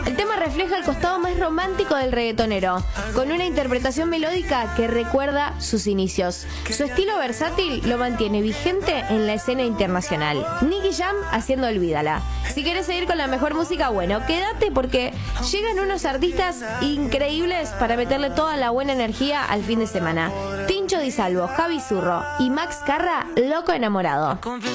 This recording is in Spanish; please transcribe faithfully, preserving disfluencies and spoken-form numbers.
El tema refleja el costado más romántico del reggaetonero, con una interpretación melódica que recuerda sus inicios. Su estilo versátil lo mantiene vigente en la escena internacional. Nicky Jam haciendo Olvídala. Si quieres seguir con la mejor música, bueno, quédate porque llegan unos artistas increíbles para meterle toda la buena energía al fin de semana. Tincho Di Salvo, Javi Zurro y Max Carra, Loco Enamorado.